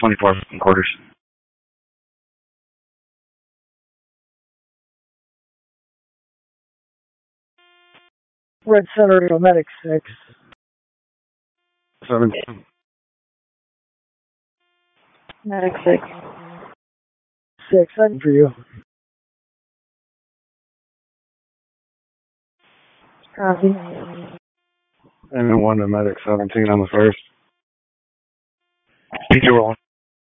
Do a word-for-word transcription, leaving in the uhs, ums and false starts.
twenty-four quarters. Red Center, Medic six. seventeen. Medic six. Six, I'm for you. Copy. And then one to Medic seventeen on the first. P J rolling.